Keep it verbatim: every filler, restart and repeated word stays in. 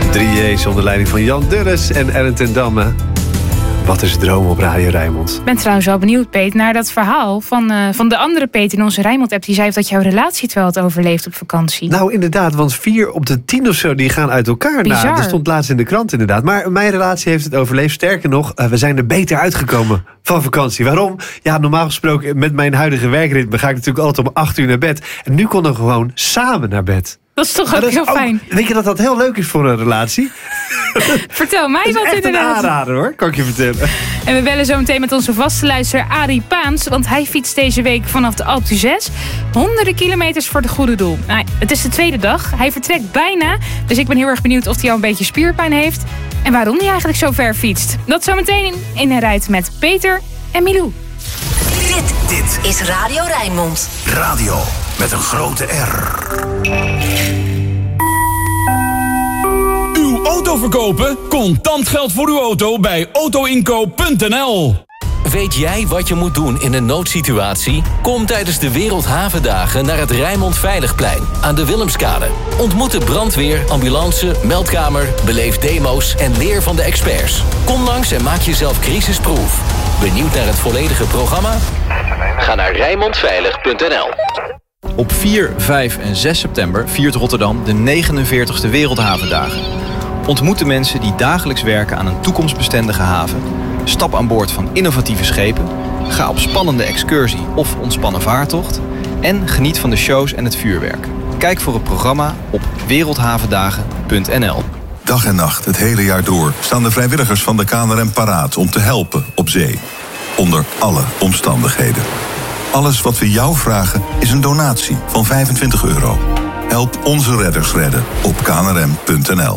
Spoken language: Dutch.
drie J's onder leiding van Jan Dulles en Ellen ten Damme. Wat is droom op Radio Rijnmond? Ik ben trouwens wel benieuwd, Peet, naar dat verhaal van, uh, van de andere Peet in onze Rijnmond-app. Die zei dat jouw relatie terwijl het overleeft op vakantie. Nou, inderdaad, want vier op de tien of zo die gaan uit elkaar. Bizar. Nou, dat stond laatst in de krant inderdaad. Maar mijn relatie heeft het overleefd. Sterker nog, uh, we zijn er beter uitgekomen van vakantie. Waarom? Ja, normaal gesproken met mijn huidige werkritme ga ik natuurlijk altijd om acht uur naar bed. En nu konden we gewoon samen naar bed. Dat is toch ook is heel ook, fijn. Weet je dat dat heel leuk is voor een relatie? Vertel mij dat wat is echt inderdaad. een aanrader hoor, kan ik je vertellen. En we bellen zo meteen met onze vaste luisteraar Arie Paans. Want hij fietst deze week vanaf de Alpe d'Huez honderden kilometers voor het goede doel. Nou, het is de tweede dag. Hij vertrekt bijna. Dus ik ben heel erg benieuwd of hij al een beetje spierpijn heeft. En waarom hij eigenlijk zo ver fietst. Dat zometeen in, in een rijdt met Peter en Milou. Dit, dit is Radio Rijnmond. Radio met een grote R. Uw auto verkopen? Contant geld voor uw auto bij autoinkoop punt n l. Weet jij wat je moet doen in een noodsituatie? Kom tijdens de Wereldhavendagen naar het Rijnmond Veiligplein aan de Willemskade. Ontmoet de brandweer, ambulance, meldkamer, beleef demo's en leer van de experts. Kom langs en maak jezelf crisisproof. Benieuwd naar het volledige programma? Ga naar rijnmond veilig punt n l. Op vier, vijf en zes september viert Rotterdam de negenenveertigste Wereldhavendagen. Ontmoet de mensen die dagelijks werken aan een toekomstbestendige haven. Stap aan boord van innovatieve schepen. Ga op spannende excursie of ontspannen vaartocht. En geniet van de shows en het vuurwerk. Kijk voor het programma op wereldhavendagen punt n l. Dag en nacht, het hele jaar door, staan de vrijwilligers van de K N R M paraat om te helpen op zee. Onder alle omstandigheden. Alles wat we jou vragen is een donatie van vijfentwintig euro. Help onze redders redden op k n r m punt n l.